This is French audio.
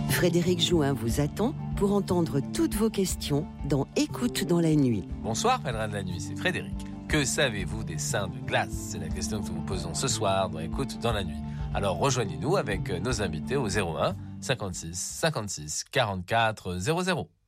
Frédéric Jouin vous attend pour entendre toutes vos questions dans Écoute dans la nuit. Bonsoir pèlerin de la nuit, c'est Frédéric. Que savez-vous des seins de glace? C'est la question que nous vous posons ce soir dans Écoute dans la nuit. Alors rejoignez-nous avec nos invités au 01 56 56 44 00.